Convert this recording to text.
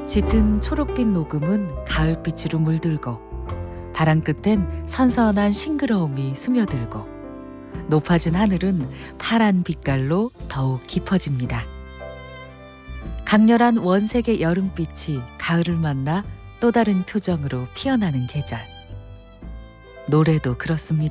짙은 초록빛 녹음은 가을빛으로 물들고 바람 끝엔 선선한 싱그러움이 스며들고 높아진 하늘은 파란 빛깔로 더욱 깊어집니다. 강렬한 원색의 여름빛이 가을을 만나 또 다른 표정으로 피어나는 계절. 노래도 그렇습니다.